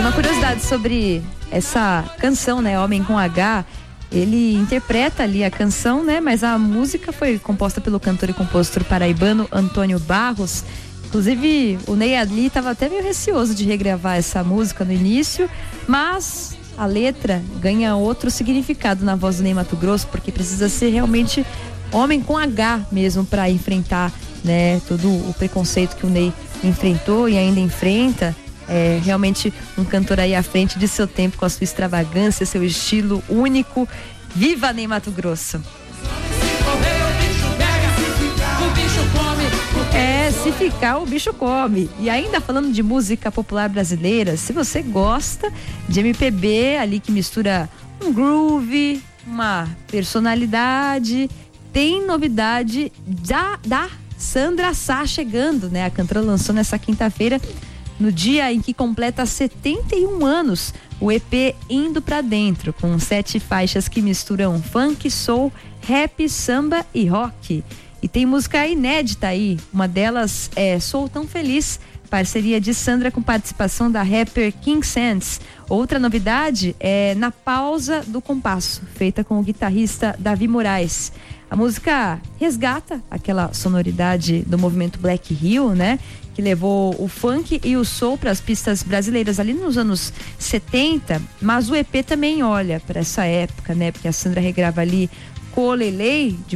uma curiosidade sobre essa canção, né, Homem com H. Ele interpreta ali a canção, né, mas a música foi composta pelo cantor e compositor paraibano Antônio Barros. Inclusive, o Ney Ali estava até meio receoso de regravar essa música no início, mas a letra ganha outro significado na voz do Ney Matogrosso, porque precisa ser realmente homem com H mesmo para enfrentar, né, todo o preconceito que o Ney enfrentou e ainda enfrenta. É realmente um cantor aí à frente de seu tempo, com a sua extravagância, seu estilo único. Viva Ney Matogrosso! Se ficar, o bicho come. E ainda falando de música popular brasileira, se você gosta de MPB ali que mistura um groove, uma personalidade, tem novidade da Sandra Sá chegando, né? A cantora lançou nessa quinta-feira, no dia em que completa 71 anos, o EP Indo Pra Dentro, com 7 faixas que misturam funk, soul, rap, samba e rock. E tem música inédita aí, uma delas é Sou Tão Feliz, parceria de Sandra com participação da rapper King Sands. Outra novidade é Na Pausa do Compasso, feita com o guitarrista Davi Moraes. A música resgata aquela sonoridade do movimento Black Hill, né? Que levou o funk e o soul para as pistas brasileiras ali nos anos 70, mas o EP também olha para essa época, né? Porque a Sandra regrava ali Colelei, de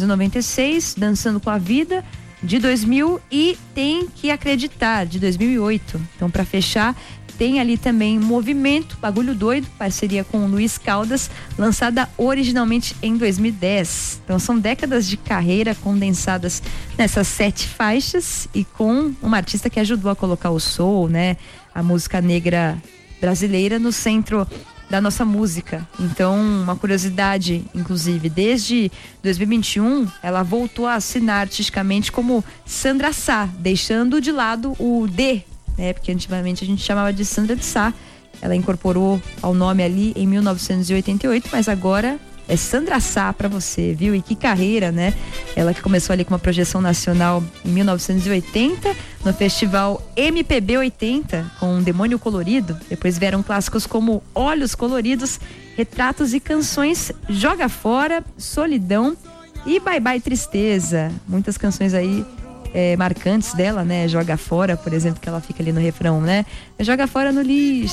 1996, Dançando com a Vida, de 2000 e Tem Que Acreditar, de 2008. Então, para fechar, tem ali também Movimento, Bagulho Doido, parceria com o Luiz Caldas, lançada originalmente em 2010. Então são décadas de carreira condensadas nessas 7 faixas e com uma artista que ajudou a colocar o soul, né? A música negra brasileira no centro da nossa música. Então, uma curiosidade, inclusive, desde 2021, ela voltou a assinar artisticamente como Sandra Sá, deixando de lado o D, né? Porque antigamente a gente chamava de Sandra de Sá. Ela incorporou ao nome ali em 1988, mas agora é Sandra Sá pra você, viu? E que carreira, né? Ela que começou ali com uma projeção nacional em 1980, no festival MPB 80, com Demônio Colorido. Depois vieram clássicos como Olhos Coloridos, Retratos e Canções, Joga Fora, Solidão e Bye Bye Tristeza. Muitas canções aí marcantes dela, né? Joga Fora, por exemplo, que ela fica ali no refrão, né? Joga fora no lixo.